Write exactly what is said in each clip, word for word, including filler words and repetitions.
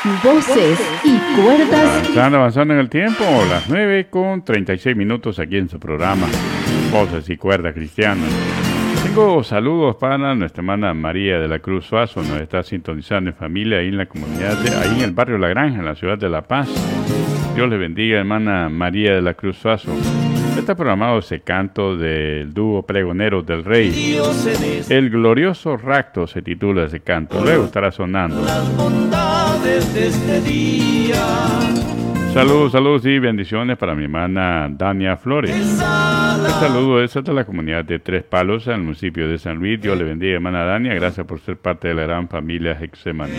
voces y cuerdas. Avanzando, avanzando en el tiempo, las nueve con treinta y seis minutos aquí en su programa Voces y Cuerdas Cristianas. Tengo saludos para nuestra hermana María de la Cruz Suazo, nos está sintonizando en familia ahí en la comunidad, de, ahí en el barrio La Granja, en la ciudad de La Paz. Dios le bendiga, hermana María de la Cruz Suazo. Está programado ese canto del dúo Pregoneros del Rey. El glorioso rapto se titula ese canto. Luego estará sonando. Las bondades de este día. Saludos, saludos y bendiciones para mi hermana Dania Flores. El saludo es hasta la comunidad de Tres Palos, en el municipio de San Luis. Dios le bendiga, hermana Dania. Gracias por ser parte de la gran familia Hexemaní.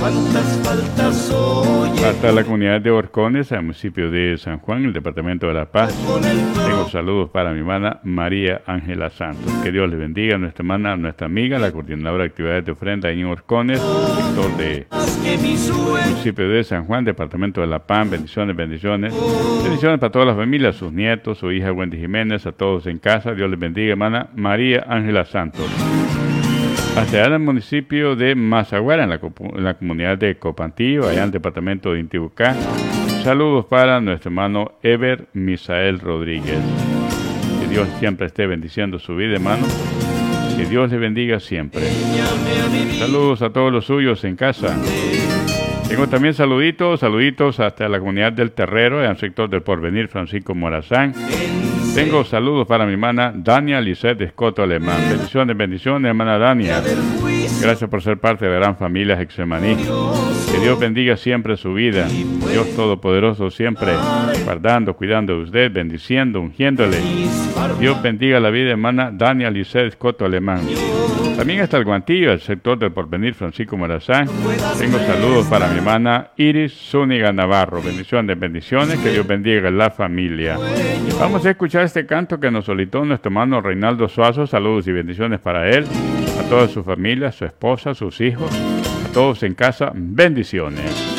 Hasta la comunidad de Horcones, en el municipio de San Juan, el departamento de La Paz. Tengo saludos para mi hermana María Ángela Santos. Que Dios le bendiga a nuestra hermana, a nuestra amiga, la coordinadora de actividades de ofrenda en Horcones, sector de municipio de San Juan, departamento de La Paz. Bendiciones. Bendiciones, bendiciones para todas las familias, sus nietos, su hija Wendy Jiménez, a todos en casa. Dios les bendiga, hermana María Ángela Santos. Hasta allá en el municipio de Mazaguara, en la, en la comunidad de Copantillo, allá en el departamento de Intibucá. Saludos para nuestro hermano Ever Misael Rodríguez. Que Dios siempre esté bendiciendo su vida, hermano. Que Dios le bendiga siempre. Saludos a todos los suyos en casa. Tengo también saluditos, saluditos hasta la comunidad del Terrero, en el sector del Porvenir, Francisco Morazán. Tengo saludos para mi hermana Dania Lisset Escoto Alemán. Bendiciones, bendiciones, hermana Dania. Gracias por ser parte de la gran familia Hexemaní. Que Dios bendiga siempre su vida. Dios Todopoderoso siempre guardando, cuidando de usted, bendiciendo, ungiéndole. Dios bendiga la vida, hermana Dania Lisset Escoto Alemán. También hasta el Guantillo, el sector del Porvenir, Francisco Morazán. Tengo saludos para mi hermana Iris Zúñiga Navarro. Bendiciones, bendiciones. Que Dios bendiga la familia. Vamos a escuchar este canto que nos solicitó nuestro hermano Reinaldo Suazo. Saludos y bendiciones para él, a toda su familia, su esposa, sus hijos, a todos en casa. Bendiciones.